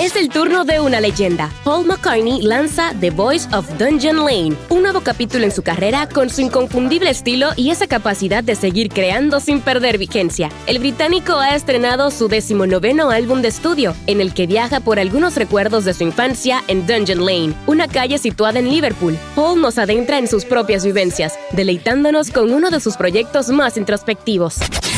Es el turno de una leyenda. Paul McCartney lanza The Voice of Dungeon Lane, un nuevo capítulo en su carrera con su inconfundible estilo y esa capacidad de seguir creando sin perder vigencia. El británico ha estrenado su 19º álbum de estudio, en el que viaja por algunos recuerdos de su infancia en Dungeon Lane, una calle situada en Liverpool. Paul nos adentra en sus propias vivencias, deleitándonos con uno de sus proyectos más introspectivos.